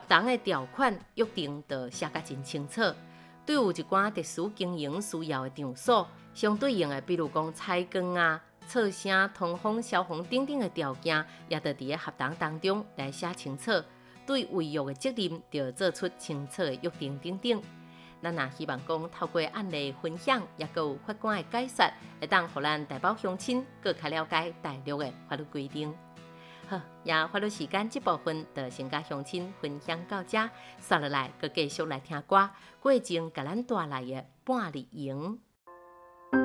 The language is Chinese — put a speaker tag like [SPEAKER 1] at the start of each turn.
[SPEAKER 1] 同的条款约定就写甲真清楚。对有一寡特殊经营需要的场所，相对应的，比如讲采光啊、噪声、通风、消防等等的条件，也得伫个合同当中来写清楚。对违约的责任，就做出清楚的约定等等。咱也希望讲透过案例分享，也有法官的解说，会当互咱台胞乡亲更加了解大陆的法律规定。好，也法律时间这部分就先甲乡亲分享到这，接落来，佮继续来听歌，过程甲咱带来的半日闲。